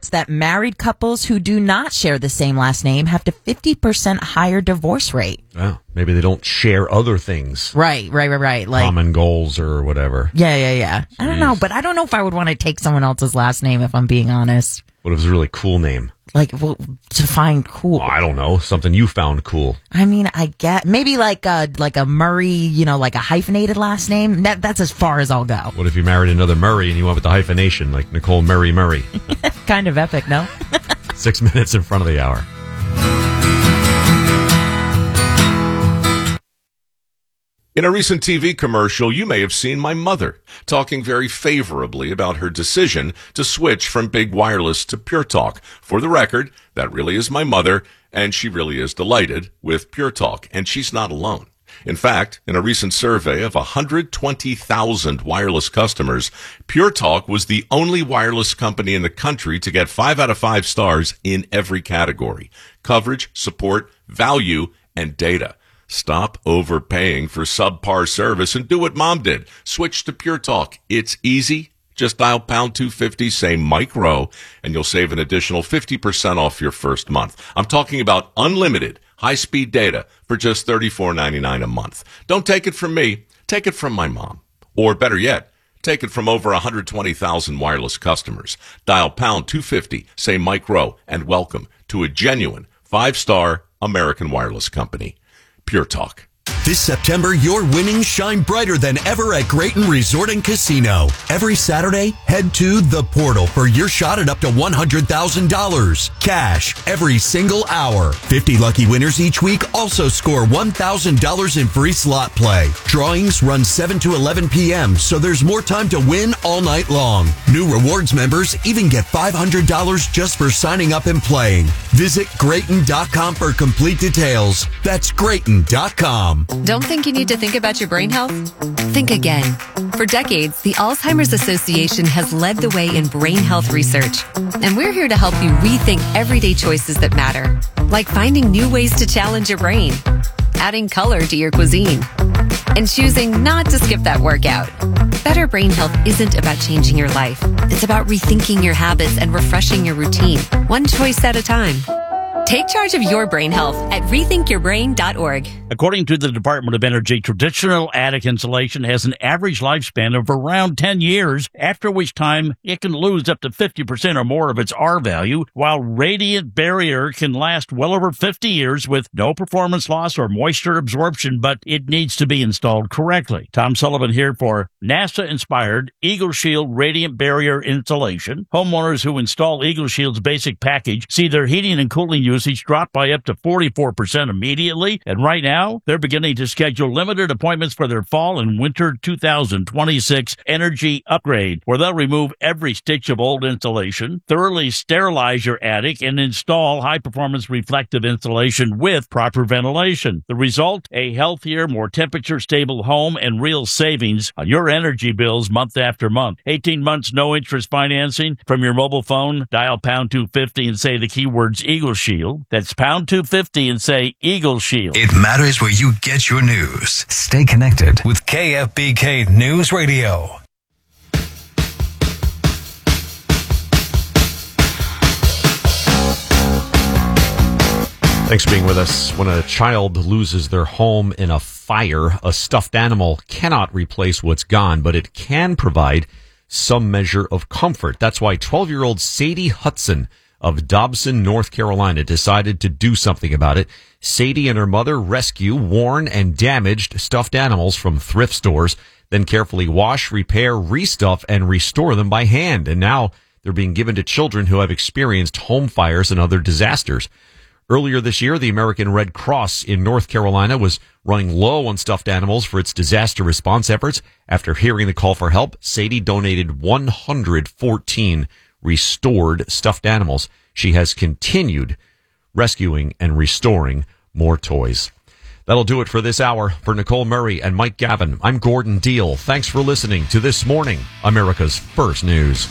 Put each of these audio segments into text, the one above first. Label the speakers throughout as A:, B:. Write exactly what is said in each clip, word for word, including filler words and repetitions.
A: reports that married couples who do not share the same last name have a fifty percent higher divorce rate.
B: Well, maybe they don't share other things.
A: Right, right, right, right. Like
B: common goals or whatever.
A: Yeah, yeah, yeah. Jeez. I don't know, but I don't know if I would want to take someone else's last name, if I'm being honest.
B: What if it's a really cool name?
A: Like, well, to find cool.
B: Oh, I don't know. Something you found cool.
A: I mean, I get maybe like a, like a Murray, you know, like a hyphenated last name. That, that's as far as I'll go.
B: What if you married another Murray and you went with the hyphenation, like Nicole Murray Murray?
A: Kind of epic, no?
B: Six minutes in front of the hour.
C: In a recent T V commercial, you may have seen my mother talking very favorably about her decision to switch from Big Wireless to Pure Talk. For the record, that really is my mother, and she really is delighted with Pure Talk, and she's not alone. In fact, in a recent survey of one hundred twenty thousand wireless customers, Pure Talk was the only wireless company in the country to get five out of five stars in every category: coverage, support, value, and data. Stop overpaying for subpar service and do what Mom did. Switch to Pure Talk. It's easy. Just dial pound two fifty, say Mike Rowe, and you'll save an additional fifty percent off your first month. I'm talking about unlimited high-speed data for just thirty-four ninety-nine a month. Don't take it from me. Take it from my mom. Or better yet, take it from over one hundred twenty thousand wireless customers. Dial pound two fifty, say Mike Rowe, and welcome to a genuine five-star American wireless company. Pure Talk.
D: This September, your winnings shine brighter than ever at Grayton Resort and Casino. Every Saturday, head to The Portal for your shot at up to one hundred thousand dollars. Cash every single hour. fifty lucky winners each week also score one thousand dollars in free slot play. Drawings run seven to eleven p.m., so there's more time to win all night long. New rewards members even get five hundred dollars just for signing up and playing. Visit Grayton dot com for complete details. That's Grayton dot com.
E: Don't think you need to think about your brain health? Think again. For decades, the Alzheimer's Association has led the way in brain health research. And we're here to help you rethink everyday choices that matter, like finding new ways to challenge your brain, adding color to your cuisine, and choosing not to skip that workout. Better brain health isn't about changing your life. It's about rethinking your habits and refreshing your routine, one choice at a time. Take charge of your brain health at rethink your brain dot org.
F: According to the Department of Energy, traditional attic insulation has an average lifespan of around ten years, after which time it can lose up to fifty percent or more of its R value, while radiant barrier can last well over fifty years with no performance loss or moisture absorption, but it needs to be installed correctly. Tom Sullivan here for NASA-inspired Eagle Shield Radiant Barrier Insulation. Homeowners who install Eagle Shield's basic package see their heating and cooling usage dropped by up to forty-four percent immediately, and right now they're beginning to schedule limited appointments for their fall and winter two thousand twenty-six energy upgrade, where they'll remove every stitch of old insulation, thoroughly sterilize your attic, and install high-performance reflective insulation with proper ventilation. The result? A healthier, more temperature-stable home and real savings on your energy bills month after month. eighteen months no-interest financing from your mobile phone. Dial pound two fifty and say the keywords Eagle Shield. That's pound two fifty and say Eagle Shield.
G: It matters where you get your news. Stay connected with K F B K News Radio.
B: Thanks for being with us. When a child loses their home in a fire, a stuffed animal cannot replace what's gone, but it can provide some measure of comfort. That's why twelve-year-old Sadie Hudson of Dobson, North Carolina, decided to do something about it. Sadie and her mother rescue worn and damaged stuffed animals from thrift stores, then carefully wash, repair, restuff, and restore them by hand. And now they're being given to children who have experienced home fires and other disasters. Earlier this year, the American Red Cross in North Carolina was running low on stuffed animals for its disaster response efforts. After hearing the call for help, Sadie donated one hundred fourteen restored stuffed animals. She has continued rescuing and restoring more toys. That'll do it for this hour. For Nicole Murray and Mike Gavin, I'm Gordon Deal. Thanks for listening to This Morning, America's First News.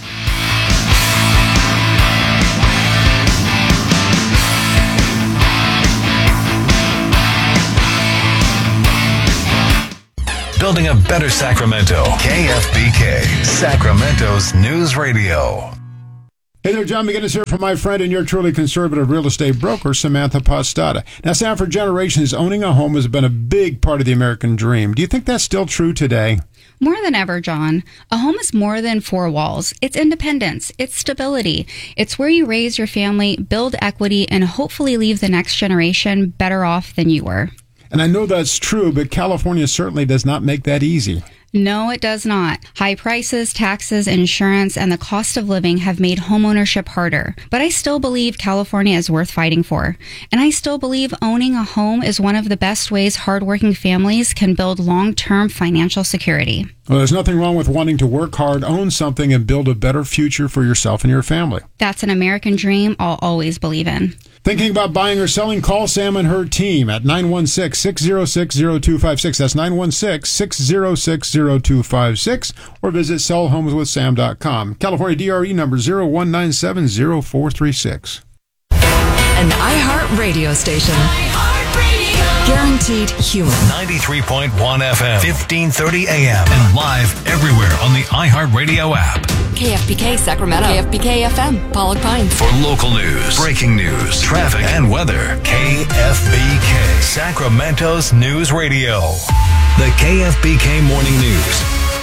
G: Building a better Sacramento. K F B K, Sacramento's news radio.
H: Hey there, John McGinnis here from my friend and your truly conservative real estate broker, Samantha Postada. Now, Sam, for generations, owning a home has been a big part of the American dream. Do you think that's still true today?
I: More than ever, John. A home is more than four walls. It's independence. It's stability. It's where you raise your family, build equity, and hopefully leave the next generation better off than you were.
H: And I know that's true, but California certainly does not make that easy.
I: No, it does not. High prices, taxes, insurance, and the cost of living have made homeownership harder. But I still believe California is worth fighting for. And I still believe owning a home is one of the best ways hardworking families can build long-term financial security.
H: Well, there's nothing wrong with wanting to work hard, own something, and build a better future for yourself and your family.
I: That's an American dream I'll always believe in.
H: Thinking about buying or selling? Call Sam and her team at nine one six, six zero six, zero two five six. That's nine one six, six zero six, zero two five six. Or visit sell homes with sam dot com. California D R E number zero one nine seven zero four three six.
J: An iHeart radio station. iHeartRadio. Guaranteed human.
G: ninety-three point one F M, fifteen thirty A M, and live everywhere on the iHeartRadio app.
J: K F B K Sacramento. K F B K F M, Pollock Pines.
G: For local news, breaking news, traffic, and weather, K F B K, Sacramento's news radio. The K F B K Morning News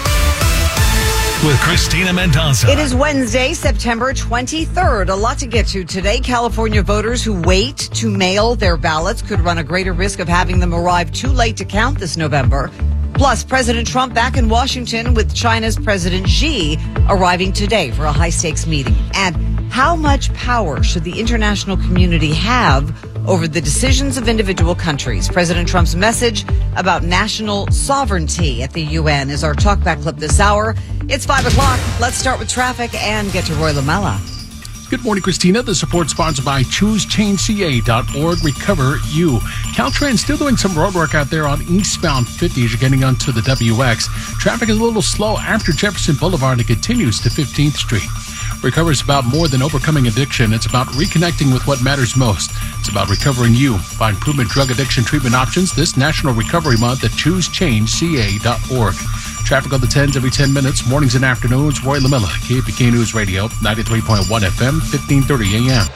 G: with Christina Mendoza.
K: It is Wednesday, September twenty-third. A lot to get to today. California voters who wait to mail their ballots could run a greater risk of having them arrive too late to count this November. Plus, President Trump back in Washington with China's President Xi arriving today for a high-stakes meeting. And how much power should the international community have over the decisions of individual countries? President Trump's message about national sovereignty at the U N is our talkback clip this hour. It's five o'clock. Let's start with traffic and get to Roy Lamella.
L: Good morning, Christina. The support sponsored by choose change C A dot org. Recover You. Caltrans still doing some road work out there on eastbound fifty as you're getting onto the W X. Traffic is a little slow after Jefferson Boulevard and continues to fifteenth Street. Recover is about more than overcoming addiction. It's about reconnecting with what matters most. It's about recovering you. Find proven drug addiction treatment options this National Recovery Month at choose change C A dot org. Traffic on the tens every ten minutes, mornings and afternoons. Roy Lamella, K F B K News Radio, ninety-three point one F M, fifteen thirty A M.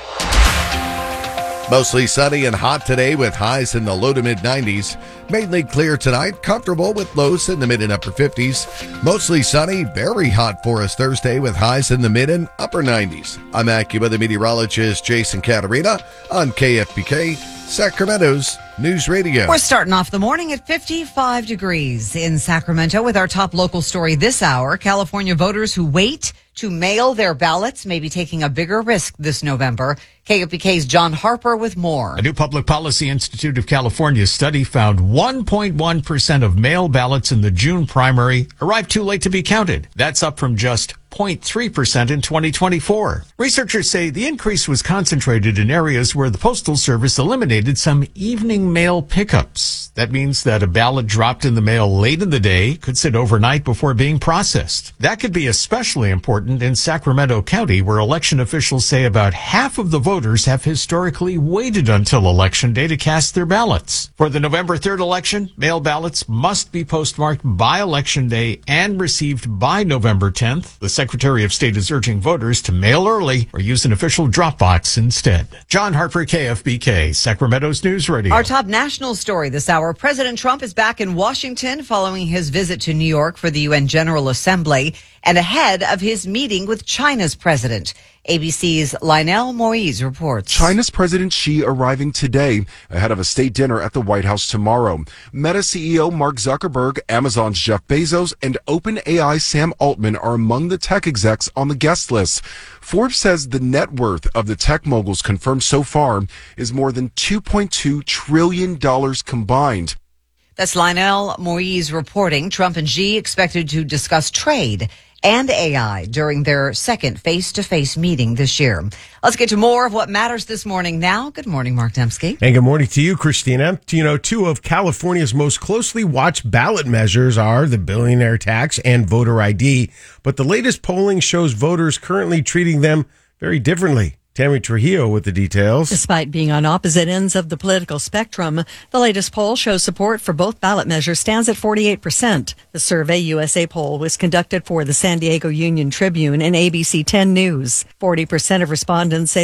M: Mostly sunny and hot today with highs in the low to mid nineties. Mainly clear tonight, comfortable with lows in the mid and upper fifties. Mostly sunny, very hot for us Thursday with highs in the mid and upper nineties. I'm AccuWeather meteorologist Jason Caterina on K F B K, Sacramento's News Radio.
K: We're starting off the morning at fifty-five degrees in Sacramento with our top local story this hour. California voters who wait to mail their ballots may be taking a bigger risk this November. K F B K's John Harper with more.
N: A new Public Policy Institute of California study found one point one percent of mail ballots in the June primary arrived too late to be counted. That's up from just zero point three percent in twenty twenty-four. Researchers say the increase was concentrated in areas where the Postal Service eliminated some evening mail pickups. That means that a ballot dropped in the mail late in the day could sit overnight before being processed. That could be especially important in Sacramento County, where election officials say about half of the voters have historically waited until Election Day to cast their ballots. For the November third election, mail ballots must be postmarked by Election Day and received by November tenth. The Secretary of State is urging voters to mail early or use an official drop box instead. John Harper, K F B K, Sacramento's News Radio.
K: Our top national story this hour. President Trump is back in Washington following his visit to New York for the U N General Assembly and ahead of his meeting with China's president. A B C's Lionel Moise reports.
O: China's President Xi arriving today ahead of a state dinner at the White House tomorrow. Meta C E O Mark Zuckerberg, Amazon's Jeff Bezos, and OpenAI Sam Altman are among the tech execs on the guest list. Forbes says the net worth of the tech moguls confirmed so far is more than two point two trillion dollars combined.
K: That's Lionel Moise reporting. Trump and Xi expected to discuss trade and A I during their second face-to-face meeting this year. Let's get to more of what matters this morning now. Good morning, Mark Dembski.
P: And good morning to you, Christina. You know, two of California's most closely watched ballot measures are the billionaire tax and voter I D. But the latest polling shows voters currently treating them very differently. Tammy Trujillo with the details.
Q: Despite being on opposite ends of the political spectrum, the latest poll shows support for both ballot measures stands at forty-eight percent. The Survey U S A poll was conducted for the San Diego Union Tribune and A B C ten News. forty percent of respondents say